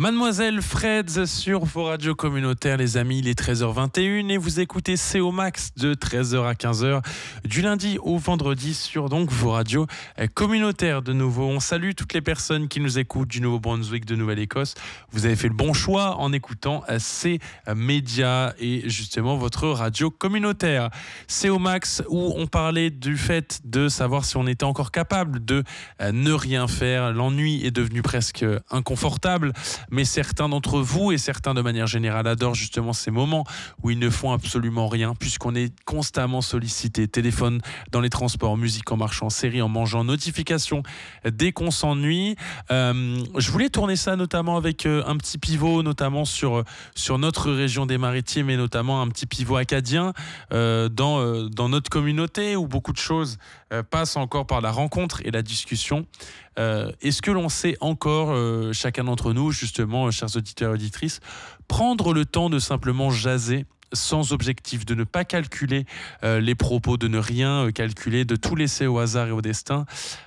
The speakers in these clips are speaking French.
Mademoiselle Freds sur vos radios communautaires, les amis, il est 13h21 et vous écoutez CO Max de 13h à 15h du lundi au vendredi sur donc vos radios communautaires. De nouveau, on salue toutes les personnes qui nous écoutent du Nouveau-Brunswick, de Nouvelle-Écosse. Vous avez fait le bon choix en écoutant ces médias et justement votre radio communautaire. CO Max, où on parlait du fait de savoir si on était encore capable de ne rien faire. L'ennui est devenu presque inconfortable. Mais certains d'entre vous et certains de manière générale adorent justement ces moments où ils ne font absolument rien puisqu'on est constamment sollicité. Téléphone dans les transports, musique en marchant, série en mangeant, notifications dès qu'on s'ennuie. Je voulais tourner ça notamment avec un petit pivot, notamment sur notre région des Maritimes et notamment un petit pivot acadien dans notre communauté où beaucoup de choses passent encore par la rencontre et la discussion. Est-ce que l'on sait encore, chacun d'entre nous, justement, chers auditeurs et auditrices, prendre le temps de simplement jaser sans objectif, de ne pas calculer les propos, de ne rien calculer, de tout laisser au hasard et au destin,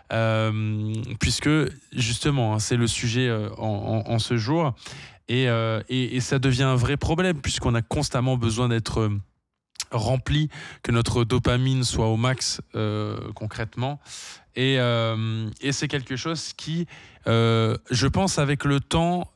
puisque justement, c'est le sujet en ce jour, et ça devient un vrai problème, puisqu'on a constamment besoin d'être rempli, que notre dopamine soit au max concrètement. Et c'est quelque chose qui, je pense, avec le temps,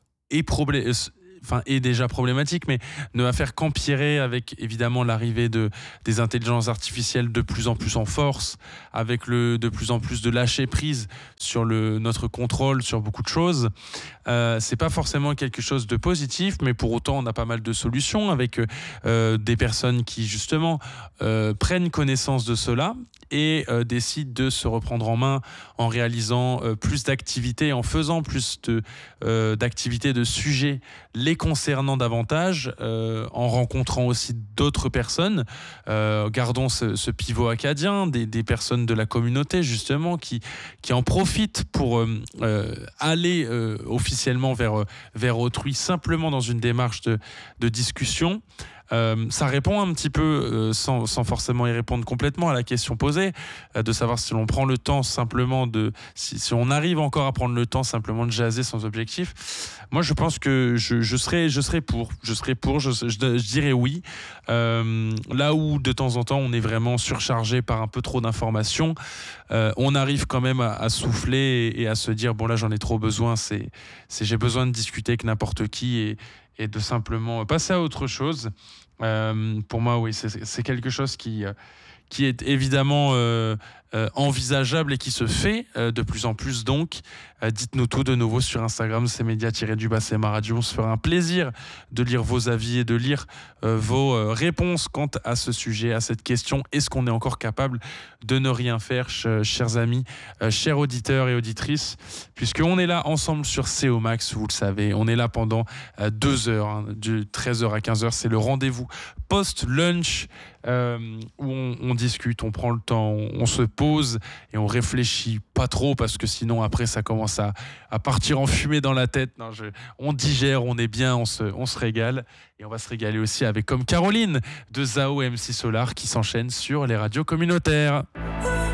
est déjà problématique, mais ne va faire qu'empirer avec évidemment l'arrivée des intelligences artificielles de plus en plus en force, avec de plus en plus de lâcher prise sur notre contrôle sur beaucoup de choses. C'est pas forcément quelque chose de positif, mais pour autant on a pas mal de solutions avec des personnes qui justement prennent connaissance de cela et décident de se reprendre en main en réalisant plus d'activités, en faisant plus d'activités, de sujets les concernant davantage, en rencontrant aussi d'autres personnes. Gardons ce pivot acadien, des personnes de la communauté justement qui en profitent pour aller officiellement vers autrui, simplement dans une démarche de discussion. Ça répond un petit peu, sans forcément y répondre complètement à la question posée, de savoir si l'on prend le temps simplement si on arrive encore à prendre le temps simplement de jaser sans objectif. Moi, je pense que je serais pour. Je dirais oui. Là où de temps en temps on est vraiment surchargé par un peu trop d'informations, on arrive quand même à souffler et à se dire bon là j'en ai trop besoin. J'ai besoin de discuter avec n'importe qui et de simplement passer à autre chose. Pour moi, oui, c'est quelque chose qui est évidemment envisageable et qui se fait de plus en plus. Donc, dites-nous tout de nouveau sur Instagram, c'est média-du-bas, c'est ma radio. On se fera un plaisir de lire vos avis et de lire vos réponses quant à ce sujet, à cette question. Est-ce qu'on est encore capable de ne rien faire, chers amis, chers auditeurs et auditrices, puisqu'on est là ensemble sur CO Max, vous le savez, on est là pendant 2 heures, hein, de 13h à 15h, c'est le rendez-vous post-lunch où on discute, on prend le temps, on se pose et on réfléchit pas trop parce que sinon après ça commence à partir en fumée dans la tête. Non, on digère, on est bien, on se régale et on va se régaler aussi avec comme Caroline de Zao et MC Solar qui s'enchaînent sur les radios communautaires.